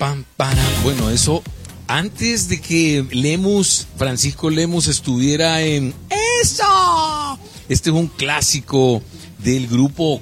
pam, para. Bueno, eso antes de que Francisco Lemus estuviera en ¡Eso! Este es un clásico del grupo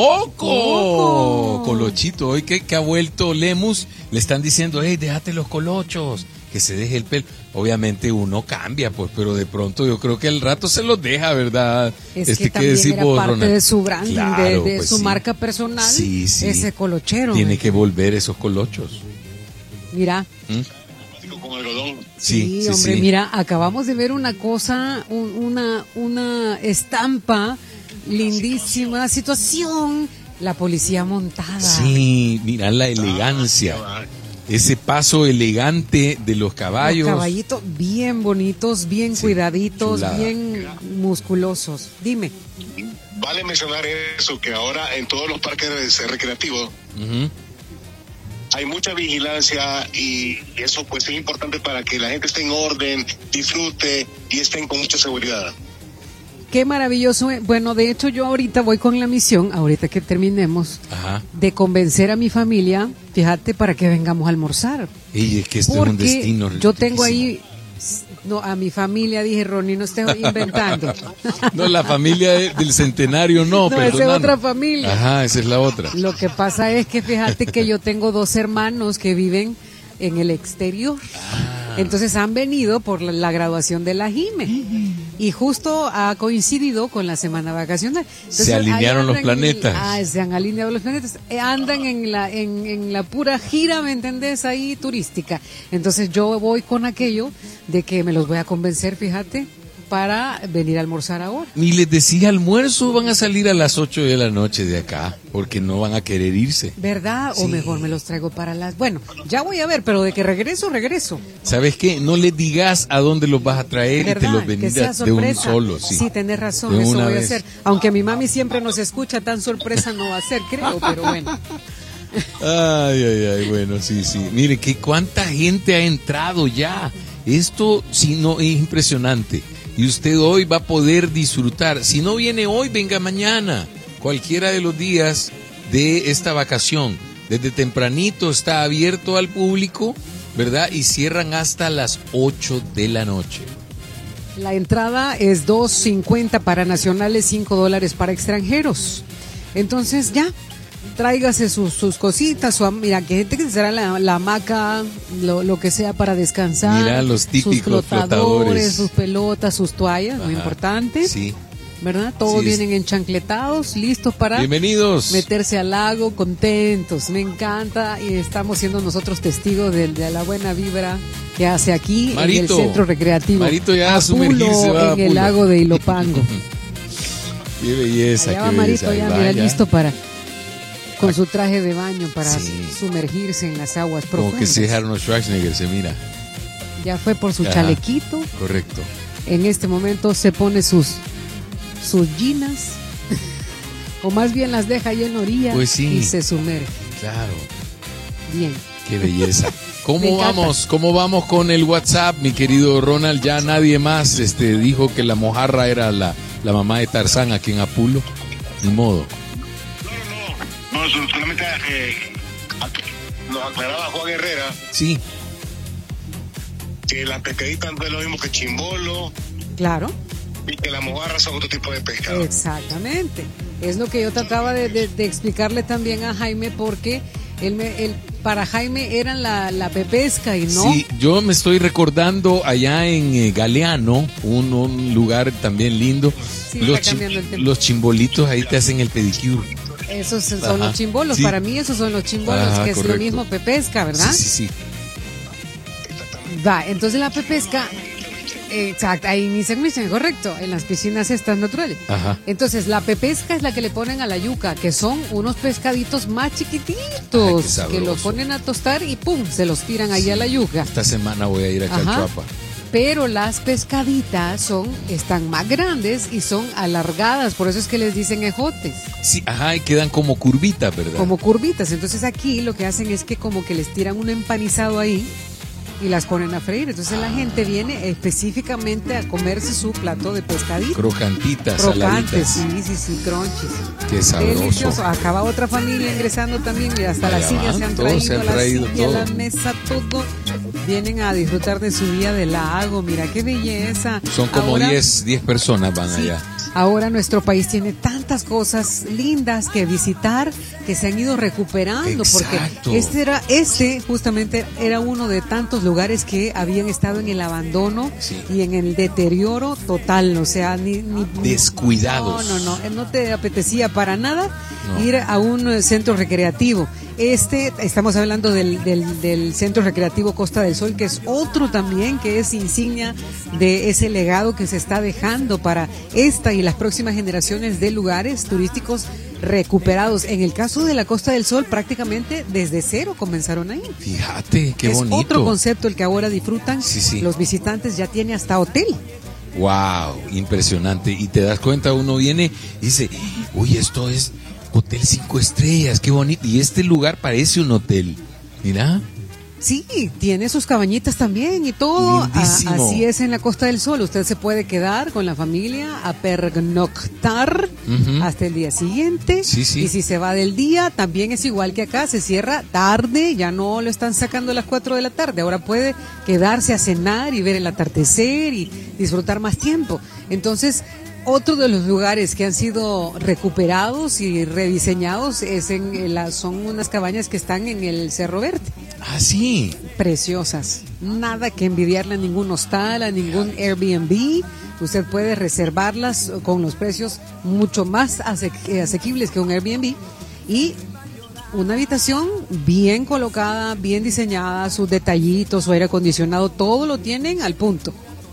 Coco. Colochito, hoy que ha vuelto Lemus, le están diciendo, hey, déjate los colochos, que se deje el pelo. Obviamente uno cambia, pues, pero de pronto yo creo que al rato se los deja, ¿verdad? Es que también era parte Ronald? de su branding, Claro, de pues su sí. marca personal, Sí. ese colochero. Tiene que volver esos colochos. Mira. Con algodón. Sí, hombre, mira, acabamos de ver una cosa, una estampa lindísima, situación, la policía montada. Sí, mira la elegancia. Ese paso elegante de los caballos. Los caballitos bien bonitos, bien cuidaditos, chulada. bien musculosos. Dime. Vale mencionar eso, que ahora en todos los parques recreativos hay mucha vigilancia y eso pues es importante para que la gente esté en orden, disfrute y estén con mucha seguridad. Qué maravilloso. Bueno, de hecho yo ahorita voy con la misión, ahorita que terminemos, de convencer a mi familia, fíjate, para que vengamos a almorzar. Y es que esto es un destino. Yo tengo ahí, no, a mi familia dije, Ronnie, no estés inventando. No, la familia del centenario no, esa es otra familia. Ajá, esa es la otra. Lo que pasa es que fíjate que yo tengo 2 hermanos que viven en el exterior. Entonces han venido por la graduación de la Jime y justo ha coincidido con la semana vacacional. Entonces, se alinearon los planetas. Se han alineado los planetas. Andan en la pura gira, ¿me entendés? Ahí turística. Entonces yo voy con aquello de que me los voy a convencer, fíjate, para venir a almorzar ahora. Ni les decía almuerzo, van a salir a las 8 de la noche de acá, porque no van a querer irse. ¿Verdad? Sí. O mejor me los traigo para las... Bueno, ya voy a ver, pero de que regreso. ¿Sabes qué? No les digas a dónde los vas a traer. ¿Verdad? Y te los venís de un solo. Sí, tenés razón, de eso una voy a vez. hacer. Aunque mi mami siempre nos escucha, tan sorpresa no va a ser, creo, pero bueno. Ay, bueno, sí. Mire, cuánta gente ha entrado ya. Esto, si no, es impresionante. Y usted hoy va a poder disfrutar. Si no viene hoy, venga mañana. Cualquiera de los días de esta vacación. Desde tempranito está abierto al público, ¿verdad? Y cierran hasta las 8 de la noche. La entrada es $2.50 para nacionales, $5 para extranjeros. Entonces ya, tráigase sus cositas, mira, que gente que será la hamaca, lo que sea para descansar. Mira, los típicos sus flotadores, sus pelotas, sus toallas, muy importante. Sí. ¿Verdad? Todos vienen enchankletados, listos para bienvenidos, meterse al lago, contentos. Me encanta y estamos siendo nosotros testigos de la buena vibra que hace aquí Marito, en el centro recreativo. Marito ya a sumergirse va en el lago de Ilopango. Qué belleza, allá va Marito, ya mira, listo con su traje de baño para sumergirse en las aguas profundas. Como que si Arnold Schwarzenegger se mira. Ya fue por su chalequito. Correcto. En este momento se pone sus ginas, o más bien las deja ahí en la orilla, pues sí, y se sumerge. Claro. Bien. Qué belleza. ¿Cómo vamos con el WhatsApp, mi querido Ronald? Ya nadie más dijo que la mojarra era la mamá de Tarzán aquí en Apulo. Ni modo. No, solamente nos aclaraba Juan Herrera. Sí. Que la pescadita no es lo mismo que chimbolo. Claro. Y que la mojarra son otro tipo de pescado. Exactamente. Es lo que yo trataba de explicarle también a Jaime, porque para Jaime eran la pepesca y no. Sí, yo me estoy recordando allá en Galeano, un lugar también lindo. Sí, los chimbolitos ahí te hacen el pedicure. Esos son los chimbolos. Sí. Para mí esos son los chimbolos, que es lo mismo pepesca, ¿verdad? Sí. Va, entonces la pepesca... Exacto, ahí ni se dicen, correcto, en las piscinas estas naturales. Ajá. Entonces, la pepesca es la que le ponen a la yuca, que son unos pescaditos más chiquititos, que los ponen a tostar y ¡pum!, se los tiran ahí a la yuca. Esta semana voy a ir a Chalchuapa. Pero las pescaditas están más grandes y son alargadas, por eso es que les dicen ejotes. Sí, y quedan como curvitas, ¿verdad? Como curvitas, entonces aquí lo que hacen es que como que les tiran un empanizado ahí, y las ponen a freír. Entonces la gente viene específicamente a comerse su plato de pescadito. Crocantitas, Crocantes, saladitas. sí, crunches. Qué sabroso. Delicioso. Acaba otra familia ingresando también y hasta las sillas se han traído, la mesa, todo. Vienen a disfrutar de su día de lago. Mira qué belleza. Son como ahora, 10 personas van allá. Ahora nuestro país tiene tantas cosas lindas que visitar que se han ido recuperando. Exacto. Porque este justamente era uno de tantos lugares que habían estado en el abandono y en el deterioro total. O sea, ni descuidados. No te apetecía para nada ir a un centro recreativo. Estamos hablando del Centro Recreativo Costa del Sol, que es otro también, que es insignia de ese legado que se está dejando para esta y las próximas generaciones de lugares turísticos recuperados. En el caso de la Costa del Sol, prácticamente desde cero comenzaron ahí. Fíjate, qué bonito. Es otro concepto el que ahora disfrutan Sí. los visitantes, ya tiene hasta hotel. Wow, impresionante. Y te das cuenta, uno viene y dice, uy, esto es Hotel 5 estrellas, qué bonito. Y este lugar parece un hotel. Mira. Sí, tiene sus cabañitas también y todo. Así es en la Costa del Sol. Usted se puede quedar con la familia a pernoctar hasta el día siguiente. Sí. Y si se va del día, también es igual que acá. Se cierra tarde, ya no lo están sacando a las 4 de la tarde. Ahora puede quedarse a cenar y ver el atardecer y disfrutar más tiempo. Entonces, otro de los lugares que han sido recuperados y rediseñados son unas cabañas que están en el Cerro Verde. Ah, sí. Preciosas. Nada que envidiarle a ningún hostal, a ningún Airbnb. Usted puede reservarlas con los precios mucho más asequibles que un Airbnb. Y una habitación bien colocada, bien diseñada, sus detallitos, su aire acondicionado, todo lo tienen al punto.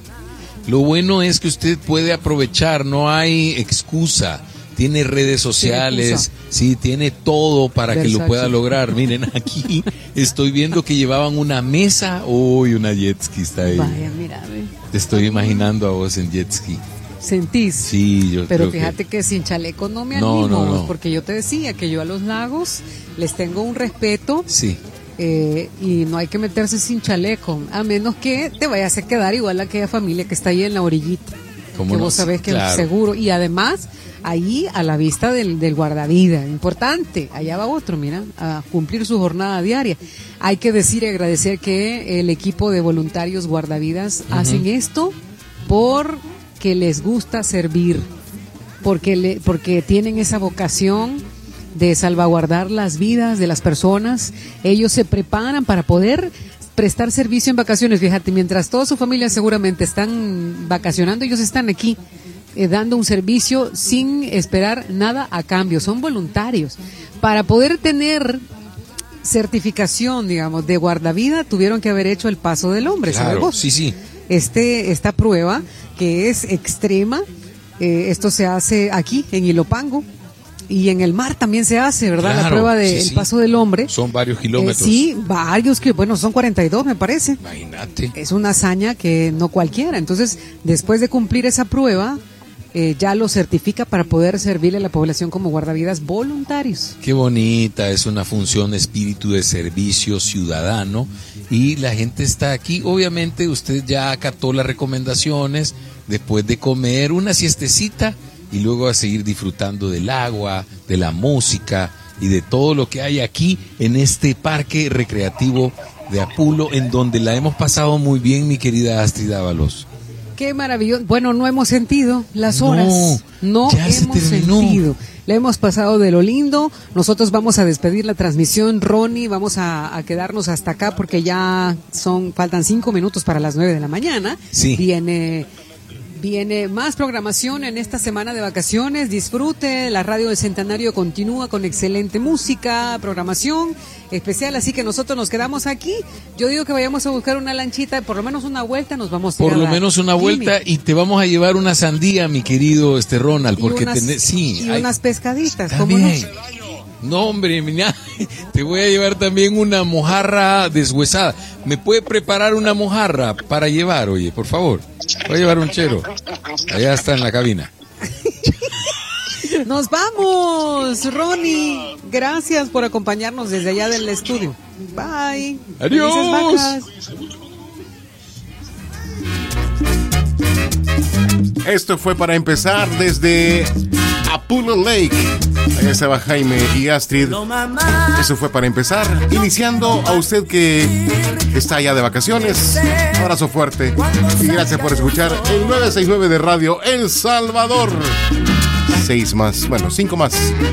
Lo bueno es que usted puede aprovechar, no hay excusa. Tiene redes sociales, sí, tiene todo para que lo pueda lograr. Miren, aquí estoy viendo que llevaban una mesa. Uy, una jet ski está ahí. Vaya, mira. Te estoy imaginando a vos en jet ski. ¿Sentís? Sí, yo Pero creo fíjate que sin chaleco no me animo, no. Porque yo te decía que yo a los lagos les tengo un respeto. Sí. Y no hay que meterse sin chaleco, a menos que te vayas a quedar igual a aquella familia que está ahí en la orillita. Que vos sabés que es seguro. Y además, ahí a la vista del guardavida, importante, allá va otro, mira, a cumplir su jornada diaria. Hay que decir y agradecer que el equipo de voluntarios guardavidas hacen esto porque les gusta servir, porque tienen esa vocación de salvaguardar las vidas de las personas. Ellos se preparan para poder prestar servicio en vacaciones. Fíjate, mientras toda su familia seguramente están vacacionando, ellos están aquí dando un servicio sin esperar nada a cambio. Son voluntarios. Para poder tener certificación, digamos, de guardavida, tuvieron que haber hecho el paso del hombre. Claro, ¿sabes vos? Sí. Esta prueba que es extrema, esto se hace aquí en Ilopango. Y en el mar también se hace, ¿verdad? Claro, la prueba del paso del hombre. Son varios kilómetros. Sí, bueno, son 42 me parece. Imagínate. Es una hazaña que no cualquiera. Entonces, después de cumplir esa prueba, ya lo certifica para poder servirle a la población como guardavidas voluntarios. Qué bonita, es una función de espíritu de servicio ciudadano y la gente está aquí. Obviamente usted ya acató las recomendaciones, después de comer una siestecita y luego a seguir disfrutando del agua, de la música y de todo lo que hay aquí en este parque recreativo de Apulo, en donde la hemos pasado muy bien, mi querida Astrid Ábalos. Qué maravilloso. Bueno, no hemos sentido las horas. No hemos sentido. Le hemos pasado de lo lindo. Nosotros vamos a despedir la transmisión, Ronnie. Vamos a quedarnos hasta acá porque ya faltan 5 minutos para las 9 de la mañana. Sí. Viene más programación en esta semana de vacaciones. Disfrute, la radio del Centenario continúa con excelente música, programación especial, así que nosotros nos quedamos aquí. Yo digo que vayamos a buscar una lanchita, por lo menos una vuelta nos vamos a ir. Por lo menos una vuelta y te vamos a llevar una sandía, mi querido Ronald, porque unas pescaditas, ¿cómo no? No, hombre, mira, te voy a llevar también una mojarra deshuesada. ¿Me puede preparar una mojarra para llevar, oye, por favor? Voy a llevar un chero. Allá está en la cabina. Nos vamos, Ronnie. Gracias por acompañarnos desde allá del estudio. Bye. Adiós. Felices vacas. Esto fue para empezar desde Apollo Lake. Ahí estaba Jaime y Astrid. Eso fue para empezar. Iniciando a usted que está allá de vacaciones. Un abrazo fuerte. Y gracias por escuchar el 969 de Radio El Salvador. 5 más.